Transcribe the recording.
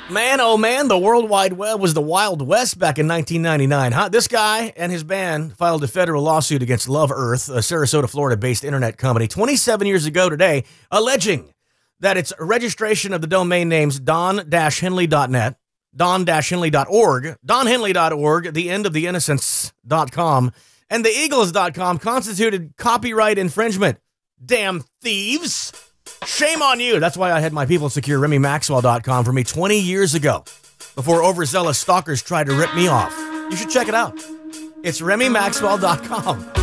Man, oh man, the World Wide Web was the Wild West back in 1999. Huh? This guy and his band filed a federal lawsuit against Love Earth, a Sarasota, Florida-based internet company, 27 years ago today, alleging that its registration of the domain names don-henley.net, don-henley.org, donhenley.org, the end of the innocence.com, and the eagles.com constituted copyright infringement. Damn thieves! Shame on you. That's why I had my people secure RemyMaxwell.com for me 20 years ago, before overzealous stalkers tried to rip me off. You should check it out. It's RemyMaxwell.com.